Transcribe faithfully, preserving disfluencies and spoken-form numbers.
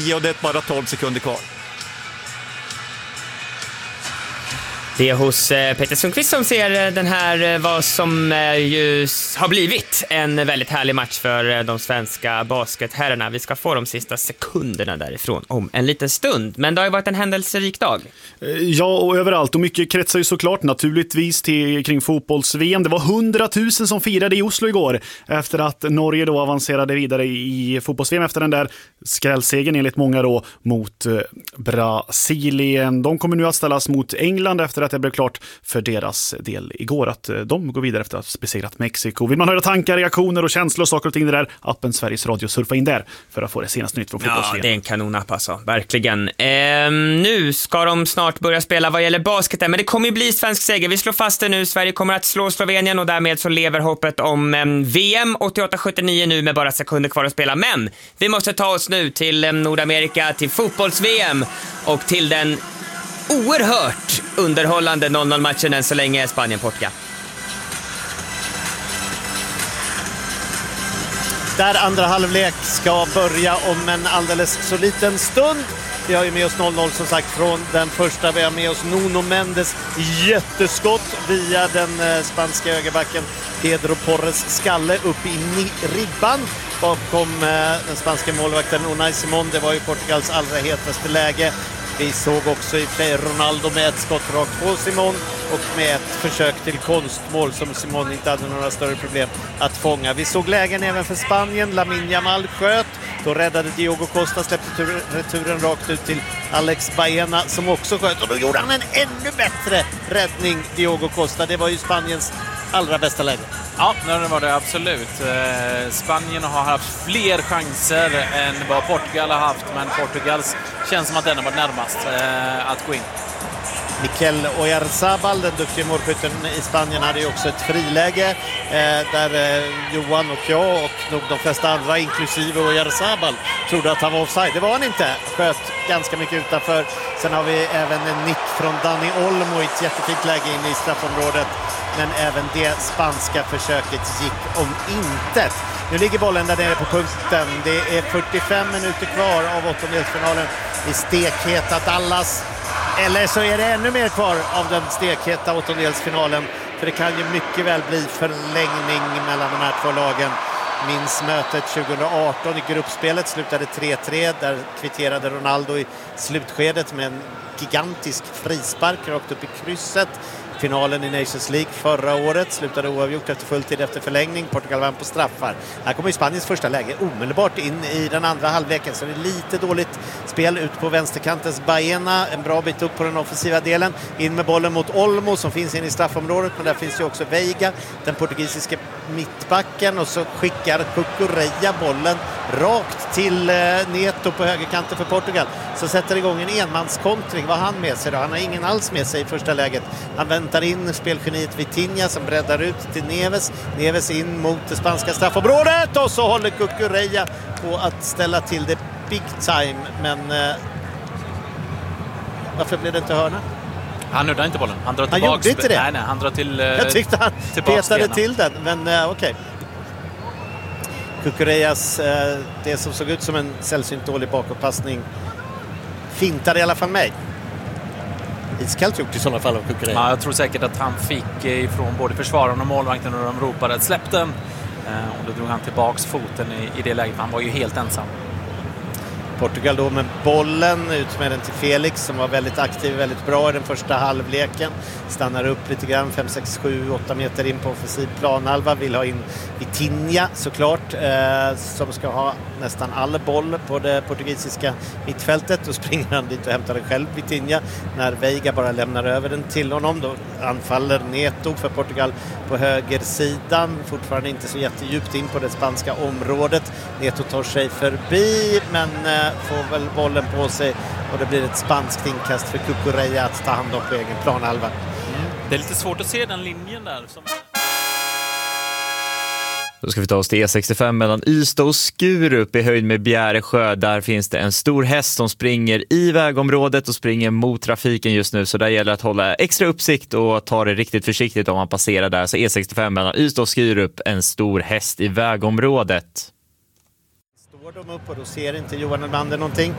tio och det är bara tolv sekunder kvar. Det är hos eh, Peter Sundqvist som ser den här, vad som eh, ju har blivit en väldigt härlig match för eh, de svenska basketherrarna. Vi ska få de sista sekunderna därifrån om en liten stund. Men det har ju varit en händelserik dag. Ja, och överallt. Och mycket kretsar ju såklart naturligtvis till, kring fotbolls-V M. Det var hundratusen som firade i Oslo igår efter att Norge då avancerade vidare i fotbolls-V M efter den där skrällsegen enligt många då mot eh, Brasilien. De kommer nu att ställas mot England efter att det blev klart för deras del igår att de går vidare efter att ha besegrat Mexiko. Vill man höra tankar, reaktioner och känslor och saker och ting det där, appen Sveriges Radio, surfa in där för att få det senaste nytt från fotbolls-V M. Ja, det är en kanonapp alltså, verkligen. Ehm, nu ska de snart börja spela vad gäller basketen, men det kommer ju bli svensk seger. Vi slår fast det nu, Sverige kommer att slå Slovenien och därmed så lever hoppet om um, V M åttioåtta sjuttionio nu med bara sekunder kvar att spela. Men vi måste ta oss nu till um, Nordamerika, till fotbolls-V M och till den oerhört underhållande noll noll-matchen än så länge Spanien-Portugal. Där andra halvlek ska börja om en alldeles så liten stund. Vi har ju med oss noll noll som sagt från den första. Vi har med oss Nuno Mendes jätteskott via den spanska högerbacken Pedro Porres skalle upp i ribban bakom den spanska målvakten Unai Simon. Det var ju Portugals allra hetaste läge. Vi såg också i sig Ronaldo med ett skott rakt på Simon och med ett försök till konstmål som Simon inte hade några större problem att fånga. Vi såg lägen även för Spanien. Lamine Yamal sköt. Då räddade Diogo Costa, släppte returen rakt ut till Alex Baena som också sköt. Och då gjorde han en ännu bättre räddning, Diogo Costa. Det var ju Spaniens allra bästa läge. Ja, det var det absolut. Spanien har haft fler chanser än vad Portugal har haft, men Portugals känns som att den har varit närmast att gå in. Mikel Oyarzabal, den duktiga målskytten i Spanien, hade ju också ett friläge eh, där eh, Johan och jag och nog de flesta andra, inklusive Oyarzabal, trodde att han var offside. Det var han inte. Sköt ganska mycket utanför. Sen har vi även en nick från Dani Olmo i ett jättefint läge in i straffområdet. Men även det spanska försöket gick om intet. Nu ligger bollen där nere på punkten. Det är fyrtiofem minuter kvar av åttondelsfinalen i stekheta Dallas. Eller så är det ännu mer kvar av den stekheta åttondelsfinalen. För det kan ju mycket väl bli förlängning mellan de här två lagen. Minns mötet tjugohundraarton i gruppspelet slutade tre tre. Där kvitterade Ronaldo i slutskedet med en gigantisk frispark rakt upp i krysset. Finalen i Nations League förra året slutade oavgjort efter fulltid efter förlängning. Portugal vann på straffar. Här kommer ju Spaniens första läge omedelbart in i den andra halvleken. Så det är lite dåligt spel ut på vänsterkantens Baena. En bra bit upp på den offensiva delen. In med bollen mot Olmo som finns in i straffområdet. Men där finns ju också Veiga, den portugisiska mittbacken. Och så skickar Cucurella bollen rakt till eh, Neto på högerkanten för Portugal. Så sätter igång en enmanskontring. Vad har han med sig då? Han har ingen alls med sig i första läget. Han väntar in spelgeniet Vitinha som breddar ut till Neves. Neves in mot det spanska straffområdet och så håller Cucurella på att ställa till det big time. Men eh, varför blev det inte hörna? Han nuddar inte bollen. Han drar han tillbaka. gjorde inte det? Nej, nej, han drar till eh, jag tyckte han petade till den, men eh, okej. Okay. Cucurellas, eh, det som såg ut som en sällsynt dålig bakåtpassning, fintade i alla fall mig. Iskallt gjort i sådana fall av Cucurella. Ja, jag tror säkert att han fick ifrån både försvararen och målvakten och de ropade att släpp den. Eh, och då drog han tillbaks foten i, i det läget. Han var ju helt ensam. Portugal då med bollen, ut med den till Felix som var väldigt aktiv, väldigt bra i den första halvleken. Stannar upp lite grann, fem, sex, sju, åtta meter in på offensiv planhalva. Vill ha in Vitinha såklart, eh, som ska ha nästan all boll på det portugisiska mittfältet. Då springer han dit och hämtar den själv, Vitinha. När Veiga bara lämnar över den till honom, då anfaller Neto för Portugal på högersidan. Fortfarande inte så jättedjupt in på det spanska området. Neto tar sig förbi, men eh, får väl bollen på sig och det blir ett spanskt inkast för Cucurella att ta hand om på egen planhalva. Mm. Det är lite svårt att se den linjen där. Som... Då ska vi ta oss till E sextiofem mellan Ystad och Skurup i höjd med Bjäresjö. Där finns det en stor häst som springer i vägområdet och springer mot trafiken just nu. Så där gäller det att hålla extra uppsikt och ta det riktigt försiktigt om man passerar där. Så E sextiofem mellan Ystad och Skurup, en stor häst i vägområdet. Står de upp och då ser inte Johan Elmander någonting.